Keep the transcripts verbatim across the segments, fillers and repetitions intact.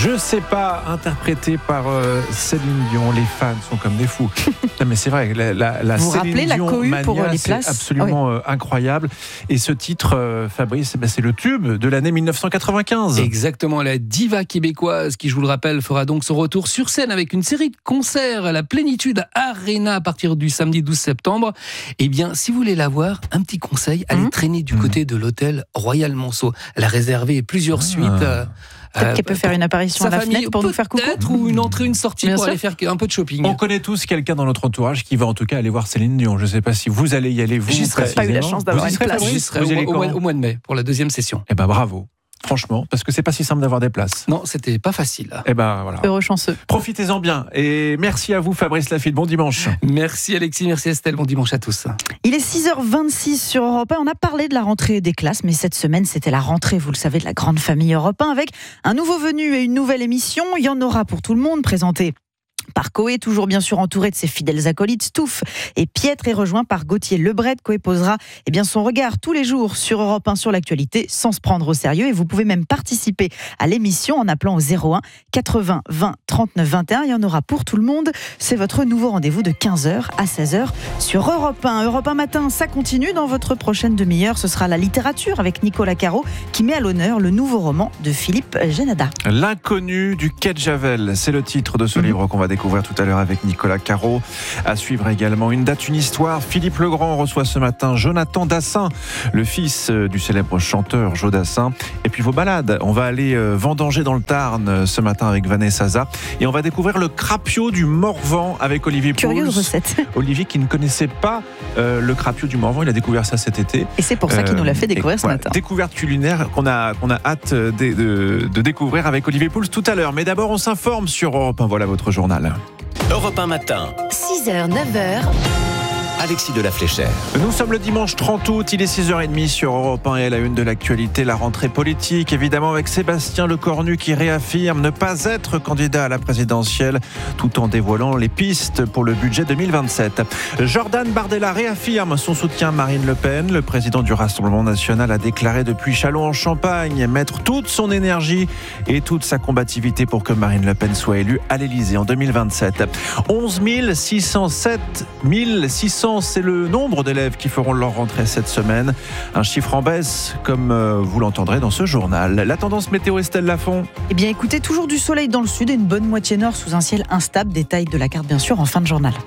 Je sais pas, interprété par euh, Céline Dion. Les fans sont comme des fous. Non, mais c'est vrai, la, la, la Vous Céline rappelez la Dion cohue mania, pour les c'est places absolument oui. euh, incroyable. Et ce titre, euh, Fabrice, ben, c'est le tube de l'année dix-neuf cent quatre-vingt-quinze. Exactement, la diva québécoise qui, je vous le rappelle, fera donc son retour sur scène avec une série de concerts à la Plénitude Arena à partir du samedi douze septembre. Eh bien, si vous voulez la voir, un petit conseil, allez mmh. traîner du mmh. côté de l'hôtel Royal Monceau. Elle a réservé plusieurs ah. suites. Euh, Peut-être euh, qu'elle peut faire une apparition à la famille, fenêtre pour nous faire coucou. Peut-être, ou une entrée, une sortie Bien pour sûr. aller faire un peu de shopping. On connaît tous quelqu'un dans notre entourage qui va en tout cas aller voir Céline Dion. Je ne sais pas si vous allez y aller, vous. Je n'ai pas eu la chance d'avoir vous une place. J'y serai au, au, mois, au mois de mai pour la deuxième session. Eh ben bravo. Franchement, parce que c'est pas si simple d'avoir des places. Non, c'était pas facile. Eh ben voilà. Heureux chanceux. Profitez-en bien et merci à vous Fabrice Lafitte. Bon dimanche. Merci Alexis, merci Estelle. Bon dimanche à tous. Il est six heures vingt-six sur Europe un. On a parlé de la rentrée des classes, mais cette semaine c'était la rentrée, vous le savez, de la grande famille Europe un avec un nouveau venu et une nouvelle émission. Il y en aura pour tout le monde, présentée par Coé, toujours bien sûr entouré de ses fidèles acolytes Stouff et Pietre, et rejoint par Gauthier Lebret. Coé posera eh bien, son regard tous les jours sur Europe un sur l'actualité sans se prendre au sérieux, et vous pouvez même participer à l'émission en appelant au zéro un quatre-vingts vingt trente-neuf vingt et un. Il y en aura pour tout le monde. C'est votre nouveau rendez-vous de quinze heures à seize heures sur Europe un. Europe un matin, ça continue. Dans votre prochaine demi-heure, ce sera la littérature avec Nicolas Caro qui met à l'honneur le nouveau roman de Philippe Génada. L'inconnu du quai de Javel, c'est le titre de ce mmh. livre qu'on va découvrir tout à l'heure avec Nicolas Caro. À suivre également une date, une histoire. Philippe Legrand reçoit ce matin Jonathan Dassin, le fils du célèbre chanteur Joe Dassin. Et puis vos balades, on va aller vendanger dans le Tarn ce matin avec Vanessa Zaza. Et on va découvrir le crapio du Morvan avec Olivier Pouls. Curieuse recette. Olivier qui ne connaissait pas euh, le crapio du Morvan, il a découvert ça cet été. Et c'est pour ça qu'il euh, nous l'a fait découvrir ce voilà, matin. Découverte culinaire qu'on a, qu'on a hâte de, de, de découvrir avec Olivier Pouls tout à l'heure. Mais d'abord, on s'informe sur Europe un. Voilà votre journal. Europe un matin. six heures, neuf heures. Alexis de la Fléchère. Nous sommes le dimanche trente août, il est six heures trente sur Europe un et à la une de l'actualité, la rentrée politique, évidemment avec Sébastien Lecornu qui réaffirme ne pas être candidat à la présidentielle tout en dévoilant les pistes pour le budget deux mille vingt-sept. Jordan Bardella réaffirme son soutien à Marine Le Pen. Le président du Rassemblement national a déclaré depuis Châlons-en-Champagne mettre toute son énergie et toute sa combativité pour que Marine Le Pen soit élue à l'Élysée en deux mille vingt-sept. onze mille six cent sept mille six cents, c'est le nombre d'élèves qui feront leur rentrée cette semaine. Un chiffre en baisse, comme vous l'entendrez dans ce journal. La tendance météo, Estelle Lafont. Eh bien, écoutez, toujours du soleil dans le sud et une bonne moitié nord sous un ciel instable. Détail de la carte, bien sûr, en fin de journal.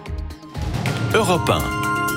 Europe un.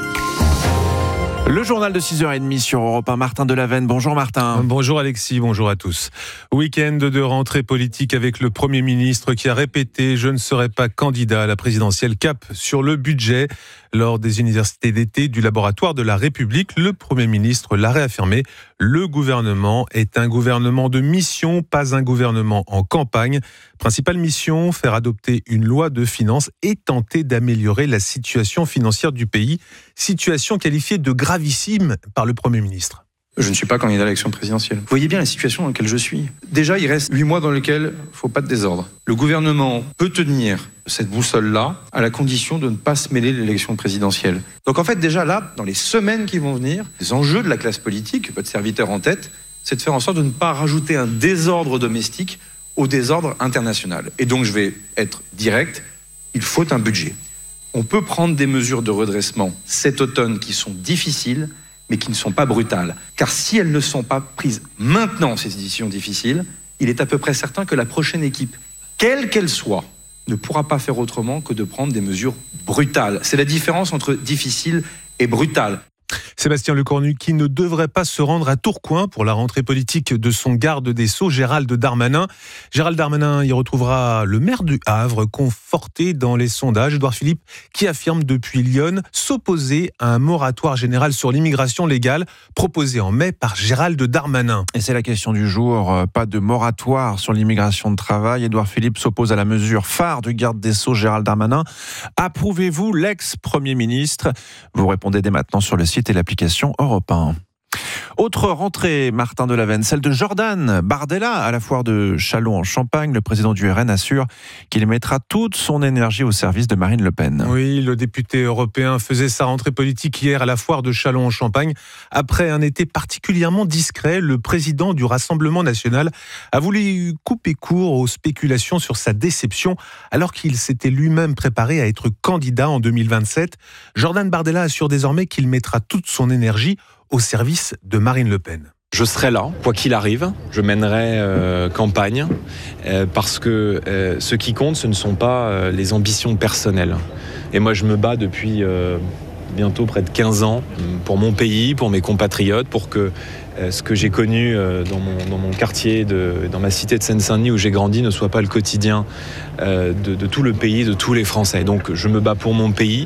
Le journal de six heures trente sur Europe un, Martin Delavenne. Bonjour Martin. Bonjour Alexis, bonjour à tous. Week-end de rentrée politique avec le Premier ministre qui a répété « Je ne serai pas candidat à la présidentielle ». Cap sur le budget. Lors des universités d'été du laboratoire de la République, le Premier ministre l'a réaffirmé. Le gouvernement est un gouvernement de mission, pas un gouvernement en campagne. Principale mission, faire adopter une loi de finances et tenter d'améliorer la situation financière du pays. Situation qualifiée de gravissime par le Premier ministre. Je ne suis pas candidat à l'élection présidentielle. Vous voyez bien la situation dans laquelle je suis. Déjà, il reste huit mois dans lesquels il ne faut pas de désordre. Le gouvernement peut tenir cette boussole-là à la condition de ne pas se mêler de l'élection présidentielle. Donc en fait, déjà là, dans les semaines qui vont venir, les enjeux de la classe politique, votre serviteur en tête, c'est de faire en sorte de ne pas rajouter un désordre domestique au désordre international. Et donc je vais être direct, il faut un budget. On peut prendre des mesures de redressement cet automne qui sont difficiles, mais qui ne sont pas brutales. Car si elles ne sont pas prises maintenant, ces décisions difficiles, il est à peu près certain que la prochaine équipe, quelle qu'elle soit, ne pourra pas faire autrement que de prendre des mesures brutales. C'est la différence entre difficile et brutal. Sébastien Lecornu qui ne devrait pas se rendre à Tourcoing pour la rentrée politique de son garde des Sceaux, Gérald Darmanin. Gérald Darmanin y retrouvera le maire du Havre, conforté dans les sondages, Édouard Philippe, qui affirme depuis Lyon s'opposer à un moratoire général sur l'immigration légale proposé en mai par Gérald Darmanin. Et c'est la question du jour, pas de moratoire sur l'immigration de travail. Édouard Philippe s'oppose à la mesure phare du garde des Sceaux, Gérald Darmanin. Approuvez-vous l'ex-premier ministre ? Vous répondez dès maintenant sur le site et l'application Europe un. Autre rentrée, Martin Delavenne, celle de Jordan Bardella à la foire de Châlons en Champagne. Le président du R N assure qu'il mettra toute son énergie au service de Marine Le Pen. Oui, le député européen faisait sa rentrée politique hier à la foire de Châlons en Champagne. Après un été particulièrement discret, le président du Rassemblement national a voulu couper court aux spéculations sur sa déception alors qu'il s'était lui-même préparé à être candidat en deux mille vingt-sept. Jordan Bardella assure désormais qu'il mettra toute son énergie au service de Marine Le Pen. Je serai là, quoi qu'il arrive. Je mènerai euh, campagne euh, parce que euh, ce qui compte, ce ne sont pas euh, les ambitions personnelles. Et moi, je me bats depuis euh, bientôt près de quinze ans pour mon pays, pour mes compatriotes, pour que euh, ce que j'ai connu euh, dans, mon, dans mon quartier, de, dans ma cité de Seine-Saint-Denis où j'ai grandi, ne soit pas le quotidien euh, de, de tout le pays, de tous les Français. Donc, je me bats pour mon pays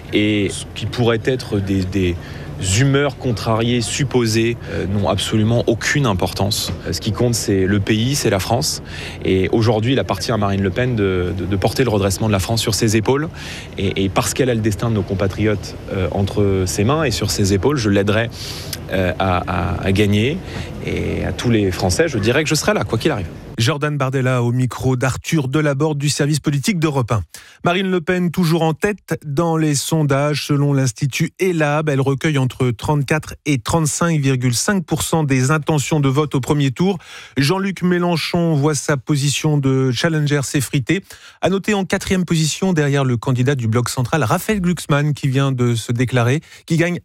et ce qui pourrait être des... des humeurs contrariées supposées euh, n'ont absolument aucune importance. Ce qui compte, c'est le pays, c'est la France. Et aujourd'hui, il appartient à Marine Le Pen de, de, de porter le redressement de la France sur ses épaules. Et, et parce qu'elle a le destin de nos compatriotes euh, entre ses mains et sur ses épaules, je l'aiderai euh, à, à, à gagner. Et à tous les Français, je dirais que je serai là, quoi qu'il arrive. Jordan Bardella au micro d'Arthur Delaborde du service politique d'Europe un. Marine Le Pen toujours en tête dans les sondages. Selon l'Institut Elab, elle recueille entre trente-quatre et trente-cinq virgule cinq pour cent des intentions de vote au premier tour. Jean-Luc Mélenchon voit sa position de challenger s'effriter. À noter en quatrième position derrière le candidat du bloc central, Raphaël Glucksmann, qui vient de se déclarer, qui gagne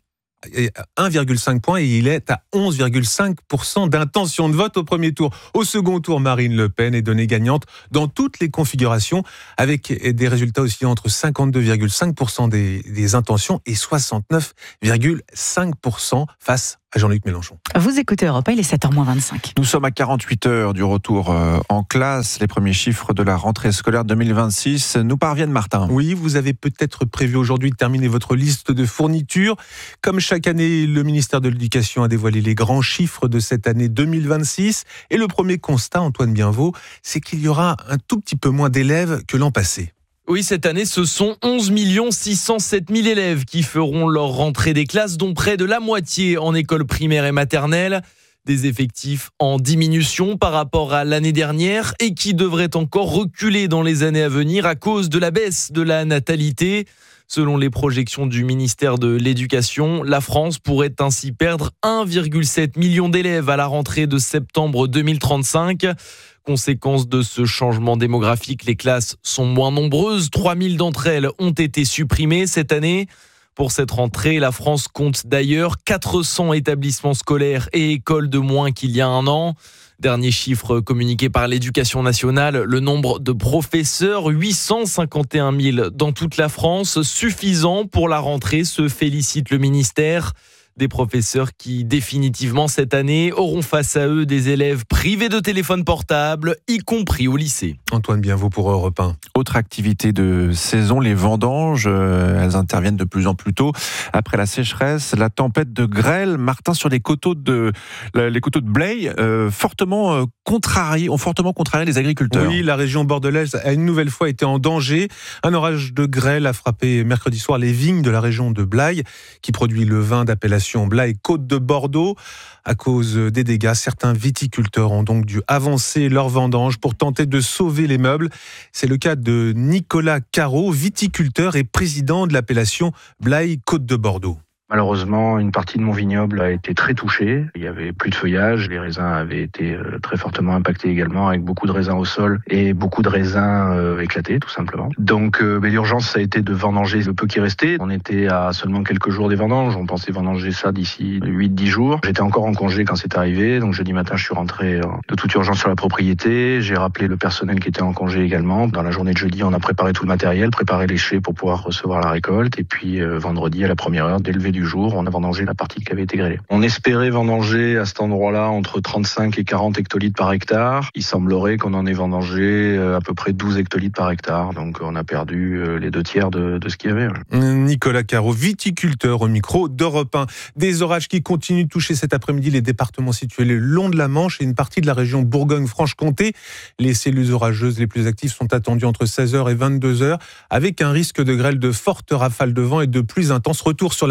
un virgule cinq points et il est à onze virgule cinq pour cent d'intention de vote au premier tour. Au second tour, Marine Le Pen est donnée gagnante dans toutes les configurations avec des résultats aussi entre cinquante-deux virgule cinq pour cent des, des intentions et soixante-neuf virgule cinq pour cent face à Jean-Luc Mélenchon. Vous écoutez Europe un, il est sept heures moins vingt-cinq. Nous sommes à quarante-huit heures du retour en classe. Les premiers chiffres de la rentrée scolaire deux mille vingt-six nous parviennent, Martin. Oui, vous avez peut-être prévu aujourd'hui de terminer votre liste de fournitures. Comme chaque année, le ministère de l'Éducation a dévoilé les grands chiffres de cette année deux mille vingt-six. Et le premier constat, Antoine Bienvaux, c'est qu'il y aura un tout petit peu moins d'élèves que l'an passé. Oui, cette année, ce sont onze millions six cent sept mille élèves qui feront leur rentrée des classes, dont près de la moitié en école primaire et maternelle. Des effectifs en diminution par rapport à l'année dernière et qui devraient encore reculer dans les années à venir à cause de la baisse de la natalité. Selon les projections du ministère de l'Éducation, la France pourrait ainsi perdre un virgule sept million d'élèves à la rentrée de septembre deux mille trente-cinq. Conséquence de ce changement démographique, les classes sont moins nombreuses. trois mille d'entre elles ont été supprimées cette année. Pour cette rentrée, la France compte d'ailleurs quatre cents établissements scolaires et écoles de moins qu'il y a un an. Dernier chiffre communiqué par l'Éducation nationale, le nombre de professeurs, huit cent cinquante et un mille dans toute la France, suffisant pour la rentrée, se félicite le ministère. Des professeurs qui, définitivement, cette année, auront face à eux des élèves privés de téléphone portable, y compris au lycée. Antoine Bienvaux pour Europe un. Autre activité de saison, les vendanges. Elles interviennent de plus en plus tôt. Après la sécheresse, la tempête de grêle, Martin, sur les coteaux de, les coteaux de Blaye, euh, fortement contrarié, ont fortement contrarié les agriculteurs. Oui, la région bordelaise a une nouvelle fois été en danger. Un orage de grêle a frappé mercredi soir les vignes de la région de Blaye, qui produit le vin d'appellation Blaye Côte de Bordeaux. À cause des dégâts, certains viticulteurs ont donc dû avancer leur vendange pour tenter de sauver les meubles. C'est le cas de Nicolas Carreau, viticulteur et président de l'appellation Blaye Côte de Bordeaux. Malheureusement, une partie de mon vignoble a été très touchée. Il y avait plus de feuillage, les raisins avaient été très fortement impactés également, avec beaucoup de raisins au sol et beaucoup de raisins euh, éclatés, tout simplement. Donc euh, l'urgence, ça a été de vendanger le peu qui restait. On était à seulement quelques jours des vendanges, on pensait vendanger ça d'ici huit dix jours. J'étais encore en congé quand c'est arrivé, donc jeudi matin, je suis rentré de toute urgence sur la propriété. J'ai rappelé le personnel qui était en congé également. Dans la journée de jeudi, on a préparé tout le matériel, préparé les chais pour pouvoir recevoir la récolte. Et puis euh, vendredi, à la première heure, dès le lever du jour, on a vendangé la partie qui avait été grêlée. On espérait vendanger à cet endroit-là entre trente-cinq et quarante hectolitres par hectare. Il semblerait qu'on en ait vendangé à peu près douze hectolitres par hectare. Donc on a perdu les deux tiers de, de ce qu'il y avait. Nicolas Carreau, viticulteur au micro d'Europe un. Des orages qui continuent de toucher cet après-midi les départements situés le long de la Manche et une partie de la région Bourgogne-Franche-Comté. Les cellules orageuses les plus actives sont attendues entre seize heures et vingt-deux heures avec un risque de grêle, de fortes rafales de vent et de pluies intenses. Retour sur la météo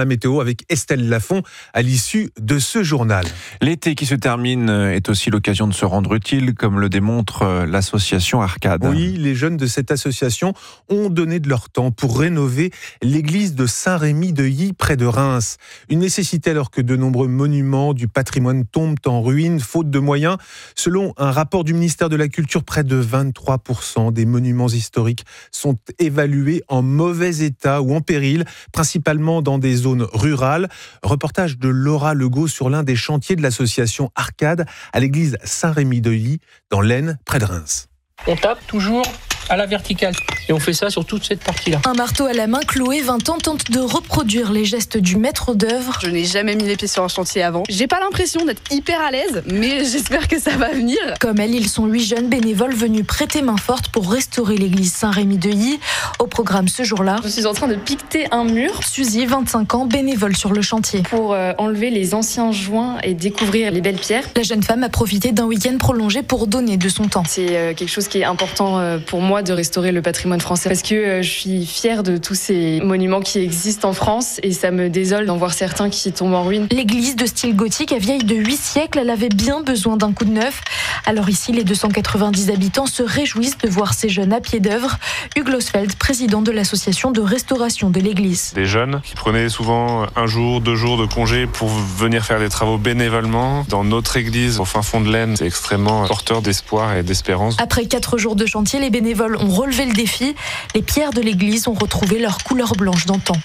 avec Estelle Lafont à l'issue de ce journal. L'été qui se termine est aussi l'occasion de se rendre utile, comme le démontre l'association Arcade. Oui, les jeunes de cette association ont donné de leur temps pour rénover l'église de Saint-Rémy-de-Y près de Reims. Une nécessité alors que de nombreux monuments du patrimoine tombent en ruine faute de moyens. Selon un rapport du ministère de la Culture, près de vingt-trois pour cent des monuments historiques sont évalués en mauvais état ou en péril, principalement dans des zones rurales. Reportage de Laura Legault sur l'un des chantiers de l'association Arcade à l'église Saint-Rémy-de-Y dans l'Aisne, près de Reims. On tape toujours à la verticale et on fait ça sur toute cette partie-là. Un marteau à la main, Chloé, vingt ans, tente de reproduire les gestes du maître d'œuvre. Je n'ai jamais mis les pieds sur un chantier avant. J'ai pas l'impression d'être hyper à l'aise, mais j'espère que ça va venir. Comme elle, ils sont huit jeunes bénévoles venus prêter main forte pour restaurer l'église Saint-Rémy-de-Y. Au programme ce jour-là, je suis en train de piqueter un mur. Suzy, vingt-cinq ans, bénévole sur le chantier. Pour euh, enlever les anciens joints et découvrir les belles pierres. La jeune femme a profité d'un week-end prolongé pour donner de son temps. C'est euh, quelque chose qui est important euh, pour moi de restaurer le patrimoine français parce que euh, je suis fière de tous ces monuments qui existent en France et ça me désole d'en voir certains qui tombent en ruine. L'église de style gothique est vieille de huit siècles, elle avait bien besoin d'un coup de neuf. Alors ici, les deux cent quatre-vingt-dix habitants se réjouissent de voir ces jeunes à pied d'œuvre. Hugues Losfeld, président de l'association de restauration de l'église. Des jeunes qui prenaient souvent un jour, deux jours de congé pour venir faire des travaux bénévolement dans notre église au fin fond de l'Aisne. C'est extrêmement porteur d'espoir et d'espérance. Après quatre jours de chantier, les bénévoles ont relevé le défi. Les pierres de l'église ont retrouvé leur couleur blanche d'antan.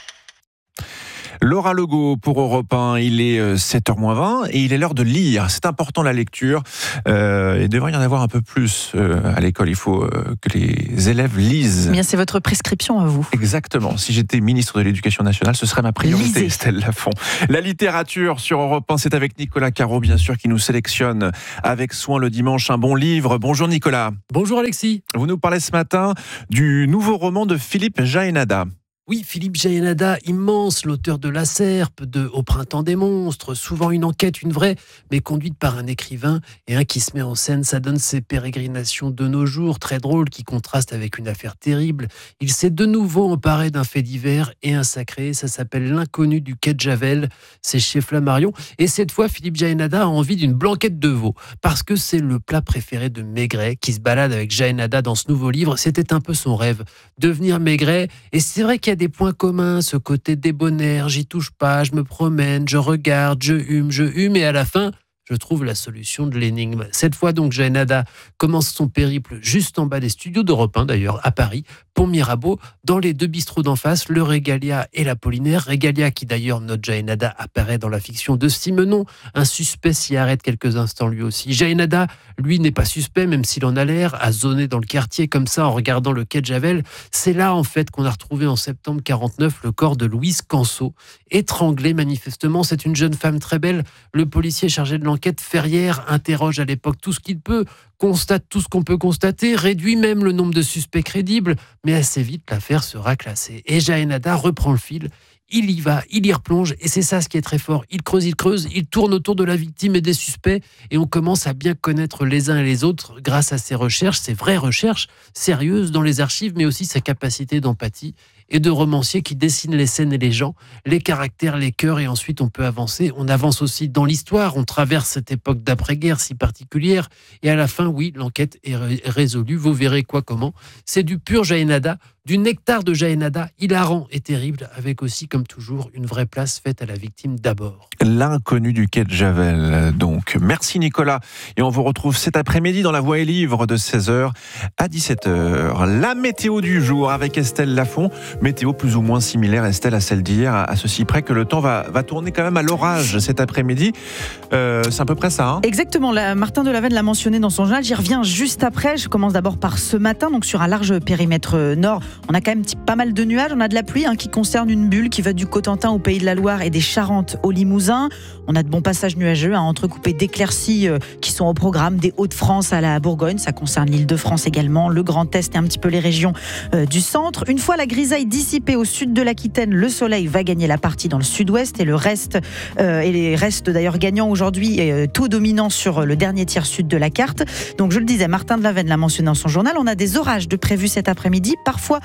Laura Legault pour Europe un, il est sept heures moins vingt et il est l'heure de lire. C'est important la lecture. Euh, il devrait y en avoir un peu plus euh, à l'école. Il faut euh, que les élèves lisent. Eh bien, c'est votre prescription à vous. Exactement. Si j'étais ministre de l'Éducation nationale, ce serait ma priorité, Lisez. Estelle Lafont. La littérature sur Europe un, c'est avec Nicolas Caro, bien sûr, qui nous sélectionne avec soin le dimanche un bon livre. Bonjour Nicolas. Bonjour Alexis. Vous nous parlez ce matin du nouveau roman de Philippe Jaénada. Oui, Philippe Jaénada, immense, l'auteur de La Serpe, de Au printemps des monstres, souvent une enquête, une vraie, mais conduite par un écrivain et un qui se met en scène. Ça donne ses pérégrinations de nos jours, très drôles, qui contrastent avec une affaire terrible. Il s'est de nouveau emparé d'un fait divers et un sacré. Ça s'appelle L'inconnu du quai de Javel. C'est chez Flammarion. Et cette fois, Philippe Jaénada a envie d'une blanquette de veau, parce que c'est le plat préféré de Maigret, qui se balade avec Jaénada dans ce nouveau livre. C'était un peu son rêve, devenir Maigret. Et c'est vrai qu'il y a des points communs, ce côté débonnaire, j'y touche pas, je me promène, je regarde, je hume, je hume, et à la fin, je trouve la solution de l'énigme. Cette fois donc, Jaénada commence son périple juste en bas des studios d'Europe un, d'ailleurs, à Paris, Pont Mirabeau, dans les deux bistrots d'en face, le Régalia et l'Apollinaire. Régalia qui d'ailleurs, notre Jaénada, apparaît dans la fiction de Simenon. Un suspect s'y arrête quelques instants lui aussi. Jaénada, lui, n'est pas suspect, même s'il en a l'air, à zoner dans le quartier comme ça en regardant le quai de Javel. C'est là en fait qu'on a retrouvé en septembre quarante-neuf le corps de Louise Canso, étranglée manifestement. C'est une jeune femme très belle. Le policier chargé de l'enquête Enquête Ferrière interroge à l'époque tout ce qu'il peut, constate tout ce qu'on peut constater, réduit même le nombre de suspects crédibles, mais assez vite l'affaire sera classée. Et Jaénada reprend le fil, il y va, il y replonge, et c'est ça ce qui est très fort. Il creuse, il creuse, il tourne autour de la victime et des suspects, et on commence à bien connaître les uns et les autres grâce à ses recherches, ses vraies recherches, sérieuses dans les archives, mais aussi sa capacité d'empathie et de romancier qui dessine les scènes et les gens, les caractères, les cœurs, et ensuite on peut avancer. On avance aussi dans l'histoire, on traverse cette époque d'après-guerre si particulière, et à la fin, oui, l'enquête est ré- résolue, vous verrez quoi, comment. C'est du pur Jaénada, du nectar de Jaénada, hilarant et terrible, avec aussi, comme toujours, une vraie place faite à la victime d'abord. L'inconnu du quai de Javel, donc. Merci Nicolas. Et on vous retrouve cet après-midi dans La Voix et Livre de seize heures à dix-sept heures. La météo du jour avec Estelle Lafont. Météo plus ou moins similaire, Estelle, à celle d'hier, à ceci près que le temps va, va tourner quand même à l'orage cet après-midi. Euh, c'est à peu près ça, hein ? Exactement, la, Martin Delaven l'a mentionné dans son journal, j'y reviens juste après. Je commence d'abord par ce matin, donc sur un large périmètre nord. On a quand même pas mal de nuages, on a de la pluie hein, qui concerne une bulle qui va du Cotentin au Pays de la Loire et des Charentes au Limousin. On a de bons passages nuageux, hein, entrecoupés d'éclaircies euh, qui sont au programme des Hauts-de-France à la Bourgogne. Ça concerne l'Île-de-France également, le Grand Est et un petit peu les régions euh, du centre. Une fois la grisaille dissipée au sud de l'Aquitaine, le soleil va gagner la partie dans le sud-ouest et le reste, euh, et les restes d'ailleurs gagnants aujourd'hui, euh, tout dominant sur le dernier tiers sud de la carte. Donc je le disais, Martin Delaven l'a mentionné dans son journal, on a des orages de prévus cet après-midi, parfois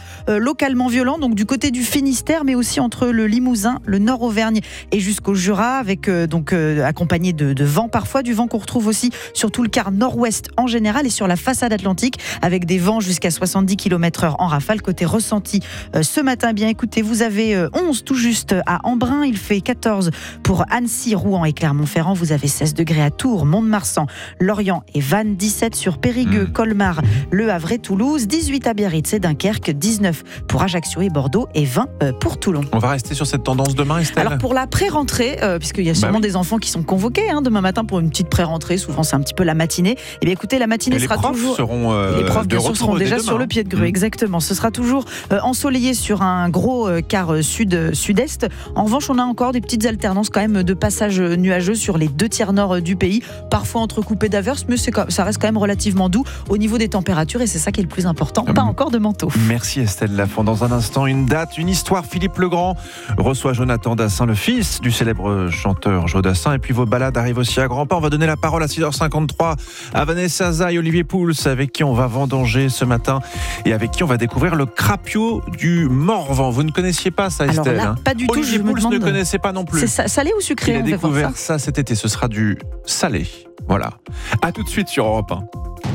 euh, localement violents, donc du côté du Finistère, mais aussi entre le Limousin, le Nord-Auvergne et jusqu'au Jura, avec euh, donc euh, accompagné de, de vent parfois, du vent qu'on retrouve aussi sur tout le quart nord-ouest en général et sur la façade atlantique, avec des vents jusqu'à soixante-dix kilomètres heure en rafale. Côté ressenti euh, ce matin, eh bien écoutez, vous avez euh, onze tout juste à Embrun, il fait quatorze pour Annecy, Rouen et Clermont-Ferrand, vous avez seize degrés à Tours, Mont-de-Marsan, Lorient et Vannes, dix-sept sur Périgueux, mmh. Colmar, Le Havre et Toulouse, dix-huit à Biarritz et Dunkerque, dix-neuf pour Ajaccio et Bordeaux et vingt pour Toulon. On va rester sur cette tendance demain, Estelle. Alors pour la pré-rentrée, euh, puisqu'il y a sûrement bah oui. des enfants qui sont convoqués hein, demain matin pour une petite pré-rentrée, souvent c'est un petit peu la matinée. Eh bien écoutez, la matinée et sera les profs toujours... Seront, euh, les profs bien sûr seront déjà demain. Sur le pied de grue, mmh. exactement. Ce sera toujours euh, ensoleillé sur un gros euh, quart sud, sud-est. En revanche, on a encore des petites alternances quand même de passages nuageux sur les deux tiers nord du pays, parfois entrecoupés d'averses, mais c'est, ça reste quand même relativement doux au niveau des températures et c'est ça qui est le plus important, pas encore de manteau. Merci Estelle Lafont. Dans un instant, une date, une histoire. Philippe Legrand reçoit Jonathan Dassin, le fils du célèbre chanteur Joe Dassin, et puis vos balades arrivent aussi à grands pas. On va donner la parole à six heures cinquante-trois à Vanessa Zay, Olivier Pouls, avec qui on va vendanger ce matin et avec qui on va découvrir le crapio du Morvan. Vous ne connaissiez pas ça, Estelle? Alors là, hein pas du tout. Olivier Pouls ne connaissait pas non plus. C'est salé ou sucré? Il a on découvert ça. ça cet été. Ce sera du salé. Voilà. À tout de suite sur Europe un.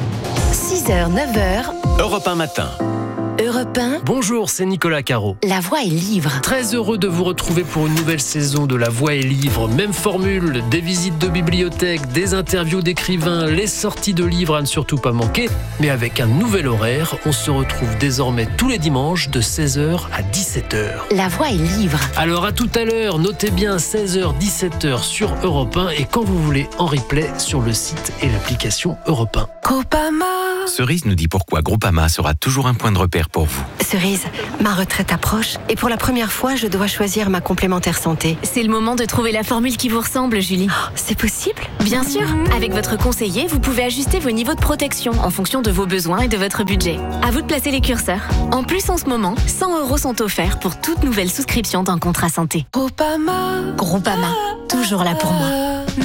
six heures, neuf heures. Europe un matin. Europe un. Bonjour, c'est Nicolas Caro. La Voix est livre. Très heureux de vous retrouver pour une nouvelle saison de La Voix est livre. Même formule, des visites de bibliothèque, des interviews d'écrivains, les sorties de livres à ne surtout pas manquer. Mais avec un nouvel horaire, on se retrouve désormais tous les dimanches de seize heures à dix-sept heures. La Voix est livre. Alors à tout à l'heure, notez bien seize heures, dix-sept heures sur Europe un et quand vous voulez en replay sur le site et l'application Europe un. Groupama. Cerise nous dit pourquoi Groupama sera toujours un point de repère pour vous. Cerise, ma retraite approche et pour la première fois, je dois choisir ma complémentaire santé. C'est le moment de trouver la formule qui vous ressemble, Julie. Oh, c'est possible ? Bien sûr. Avec votre conseiller, vous pouvez ajuster vos niveaux de protection en fonction de vos besoins et de votre budget. À vous de placer les curseurs. En plus, en ce moment, cent euros sont offerts pour toute nouvelle souscription d'un contrat santé. Groupama. Groupama, toujours là pour moi.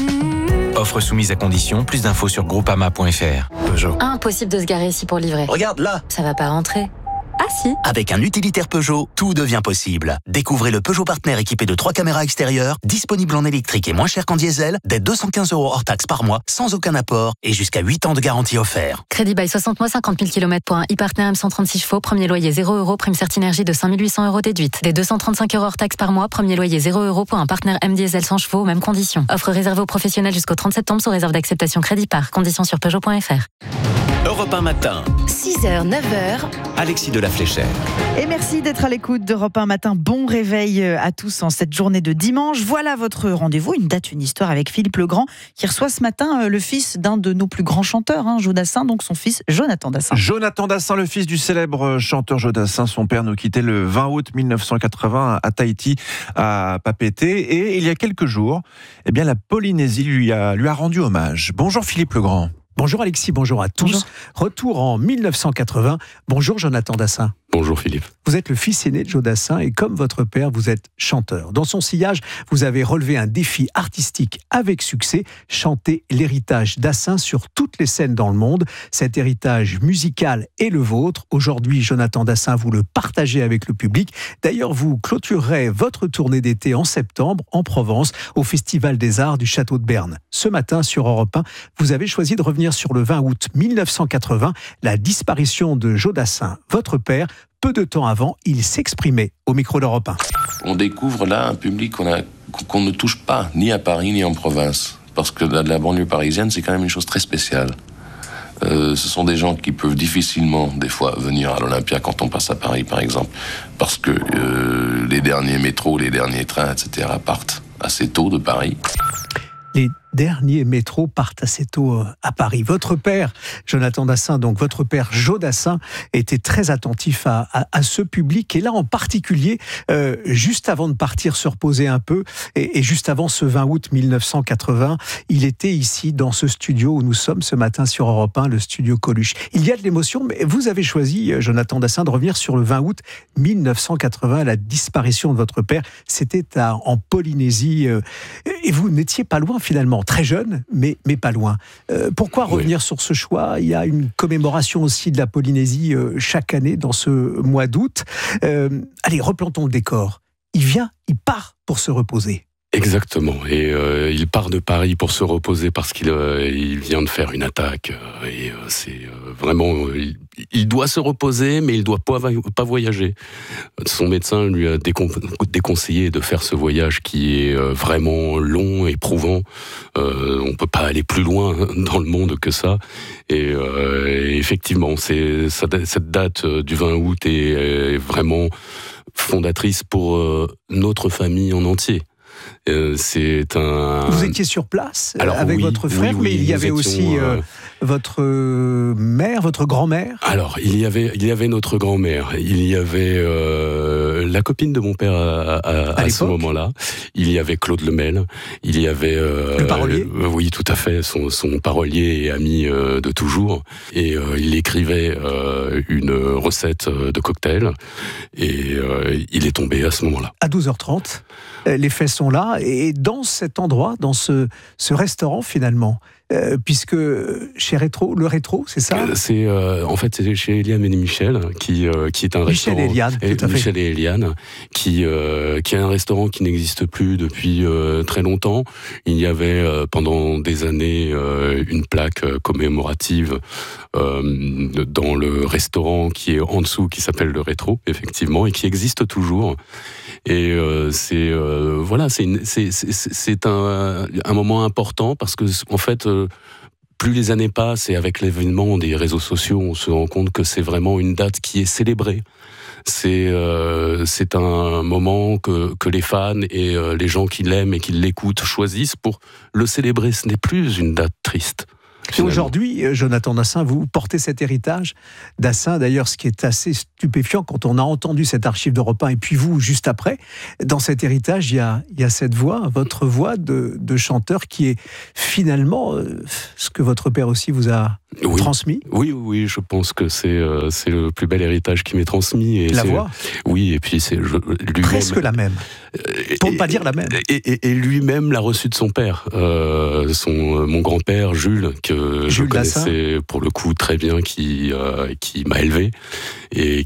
Offre soumise à condition, plus d'infos sur groupama point f r. Peugeot. Impossible de se garer ici pour livrer. Regarde là. Ça va pas rentrer. Ah si. Avec un utilitaire Peugeot, tout devient possible. Découvrez le Peugeot Partner équipé de trois caméras extérieures, disponible en électrique et moins cher qu'en diesel, dès deux cent quinze euros hors taxe par mois, sans aucun apport et jusqu'à huit ans de garantie offert. Crédit bail soixante mois, cinquante mille kilomètres pour un e-Partner M cent trente-six chevaux, premier loyer zéro euros, prime Certinergie de cinq mille huit cents euros déduite. Dès deux cent trente-cinq euros hors taxe par mois, premier loyer zéro euros pour un Partner M diesel cent chevaux, mêmes conditions. Offre réservée aux professionnels jusqu'au trente septembre sous réserve d'acceptation crédit par. Conditions sur Peugeot point f r. Europe un matin. six heures, neuf heures. Alexis de la Fléchère. Et merci d'être à l'écoute d'Europe un matin. Bon réveil à tous en cette journée de dimanche. Voilà votre rendez-vous, une date, une histoire avec Philippe Legrand qui reçoit ce matin le fils d'un de nos plus grands chanteurs, hein, Joe Dassin, donc son fils Jonathan Dassin. Jonathan Dassin, le fils du célèbre chanteur Joe Dassin. Son père nous quittait le vingt août mille neuf cent quatre-vingts à Tahiti, à Papeete. Et il y a quelques jours, eh bien, la Polynésie lui a, lui a rendu hommage. Bonjour Philippe Legrand. Bonjour Alexis, bonjour à tous. Bonjour. Retour en mille neuf cent quatre-vingts. Bonjour Jonathan Dassin. Bonjour Philippe. Vous êtes le fils aîné de Joe Dassin et comme votre père, vous êtes chanteur. Dans son sillage, vous avez relevé un défi artistique avec succès, chanter l'héritage Dassin sur toutes les scènes dans le monde. Cet héritage musical est le vôtre. Aujourd'hui, Jonathan Dassin, vous le partagez avec le public. D'ailleurs, vous clôturerez votre tournée d'été en septembre en Provence au Festival des Arts du Château de Berne. Ce matin, sur Europe un, vous avez choisi de revenir sur le vingt août mille neuf cent quatre-vingts, la disparition de Joe Dassin. Votre père, peu de temps avant, il s'exprimait au micro d'Europe un. On découvre là un public qu'on, a, qu'on ne touche pas, ni à Paris, ni en province. Parce que la, la banlieue parisienne, c'est quand même une chose très spéciale. Euh, ce sont des gens qui peuvent difficilement, des fois, venir à l'Olympia quand on passe à Paris, par exemple. Parce que euh, les derniers métros, les derniers trains, et cetera partent assez tôt de Paris. Les derniers métros partent assez tôt à Paris. Votre père, Jonathan Dassin, donc votre père Joe Dassin, était très attentif à, à, à ce public. Et là, en particulier, euh, juste avant de partir se reposer un peu, et, et juste avant ce vingt août mille neuf cent quatre-vingts, il était ici, dans ce studio où nous sommes ce matin sur Europe un, le studio Coluche. Il y a de l'émotion, mais vous avez choisi, Jonathan Dassin, de revenir sur le vingt août mille neuf cent quatre-vingts, la disparition de votre père. C'était à, en Polynésie, euh, et vous n'étiez pas loin finalement. finalement très jeune, mais, mais pas loin. Euh, pourquoi revenir oui. sur ce choix ? Il y a une commémoration aussi de la Polynésie euh, chaque année dans ce mois d'août. Euh, allez, replantons le décor. Il vient, il part pour se reposer. Exactement, et euh, il part de Paris pour se reposer parce qu'il euh, il vient de faire une attaque, euh, et euh, c'est euh, vraiment, il, il doit se reposer, mais il doit pas, pas voyager. Son médecin lui a décon, déconseillé de faire ce voyage qui est euh, vraiment long, éprouvant. Euh, on peut pas aller plus loin dans le monde que ça, et, euh, et effectivement, c'est, ça, cette date du vingt août est, est vraiment fondatrice pour euh, notre famille en entier. Euh, c'est un... Vous étiez sur place Alors, avec oui, votre frère, oui, oui, mais il y avait étions, aussi euh, votre mère, votre grand-mère. Alors, il y avait, il y avait notre grand-mère, il y avait euh, la copine de mon père à, à, à, à ce moment-là, il y avait Claude Lemel, il y avait... Euh, le parolier euh, Oui, tout à fait, son, son parolier et ami euh, de toujours. Et euh, il écrivait euh, une recette de cocktail, et euh, il est tombé à ce moment-là. À douze heures trente, les faits sont là, et dans cet endroit, dans ce, ce restaurant finalement, euh, puisque chez Rétro, le Rétro, c'est ça ? C'est euh, en fait c'est chez Eliane et Michel qui euh, qui est un Michel restaurant. Et Eliane, et, tout à fait. Michel et Eliane qui euh, qui est un restaurant qui n'existe plus depuis euh, très longtemps. Il y avait euh, pendant des années euh, une plaque commémorative euh, dans le restaurant qui est en dessous, qui s'appelle le Rétro, effectivement, et qui existe toujours. Et euh, c'est euh, voilà, c'est, une, c'est, c'est, c'est un, un moment important parce que en fait, euh, plus les années passent et avec l'événement des réseaux sociaux, on se rend compte que c'est vraiment une date qui est célébrée. C'est euh, c'est un moment que que les fans et euh, les gens qui l'aiment et qui l'écoutent choisissent pour le célébrer. Ce n'est plus une date triste. Et aujourd'hui, Jonathan Dassin, vous portez cet héritage. Dassin, d'ailleurs, ce qui est assez stupéfiant quand on a entendu cette archive d'Europe un, et puis vous, juste après, dans cet héritage, il y a, il y a cette voix, votre voix de, de chanteur qui est finalement euh, ce que votre père aussi vous a oui. transmis. Oui, oui, je pense que c'est, euh, c'est le plus bel héritage qui m'est transmis. Et la c'est, voix Oui, et puis c'est je, lui-même, presque la même, pour ne pas dire la même. Et, et, et lui-même l'a reçu de son père, euh, son, mon grand-père Jules, que Jules je connaissais Dassin. pour le coup très bien, qui, euh, qui m'a élevé et